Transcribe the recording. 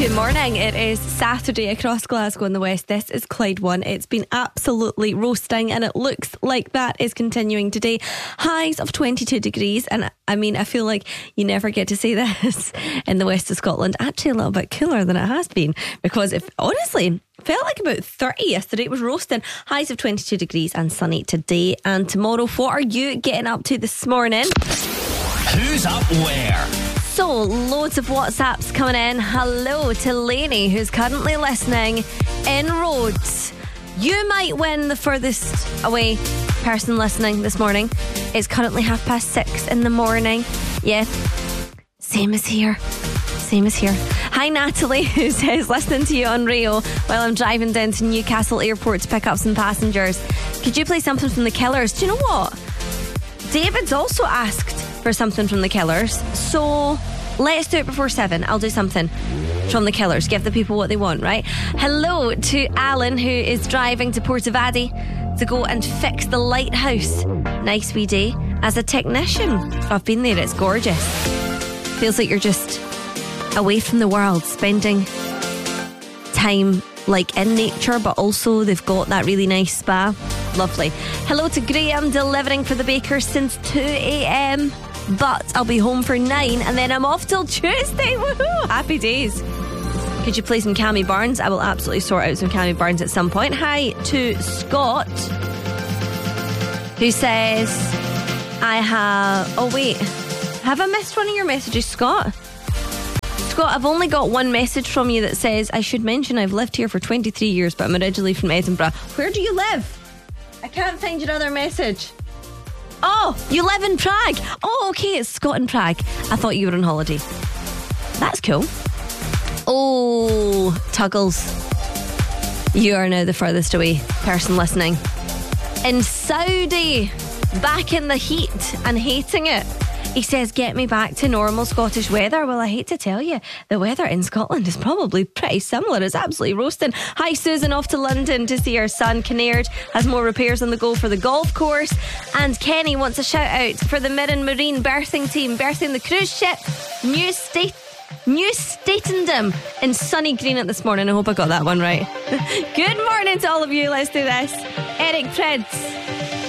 Good morning. It is Saturday across Glasgow and the West. This is Clyde One. It's been absolutely roasting and it looks like that is continuing today. Highs of 22 degrees. And I mean, I feel like you never get to say this in the west of Scotland. Actually a little bit cooler than it has been, because if honestly felt like about 30 yesterday. It was roasting. Highs of 22 degrees and sunny today and tomorrow. What are you getting up to this morning? Who's up where? So, loads of WhatsApps coming in. Hello to Lainey, who's currently listening in Rhodes. You might win the furthest away person listening this morning. It's currently 6:30 in the morning. Yeah, same as here. Same as here. Hi Natalie, who says listening to you on Rio while I'm driving down to Newcastle Airport to pick up some passengers. Could you play something from the Killers? Do you know what? David's also asked for something from the Killers, so let's do it before 7. I'll do something from the Killers. Give the people what they want, right? Hello to Alan, who is driving to Portavadie to go and fix the lighthouse. Nice wee day as a technician. I've been there, it's gorgeous. Feels like you're just away from the world, spending time like in nature, but also they've got that really nice spa. Lovely. Hello to Graham, delivering for the bakers since 2 a.m, but I'll be home for 9 and then I'm off till Tuesday. Woohoo! Happy days. Could you play some Cammy Barnes? I will absolutely sort out some Cammy Barnes at some point. Hi to Scott, who says have I missed one of your messages, Scott? Scott, I've only got one message from you that says, I should mention I've lived here for 23 years, but I'm originally from Edinburgh. Where do you live? I can't find your other message. Oh, you live in Prague. Oh, okay, it's Scott in Prague. I thought you were on holiday. That's cool. Oh, Tuggles, you are now the furthest away person listening. In Saudi, back in the heat and hating it. He says, get me back to normal Scottish weather. Well, I hate to tell you, the weather in Scotland is probably pretty similar. It's absolutely roasting. Hi, Susan, off to London to see her son. Kinnaird has more repairs on the go for the golf course. And Kenny wants a shout out for the Mirren Marine berthing team, berthing the cruise ship New Statendom in sunny Greenwich this morning. I hope I got that one right. Good morning to all of you. Let's do this. Eric Preds.